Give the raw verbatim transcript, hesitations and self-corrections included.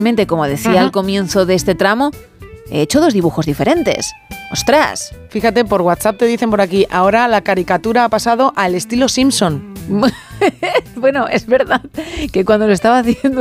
Como decía Ajá. al comienzo de este tramo, he hecho dos dibujos diferentes. ¡Ostras! Fíjate, por WhatsApp te dicen por aquí, ahora la caricatura ha pasado al estilo Simpson. Bueno, es verdad que cuando lo estaba haciendo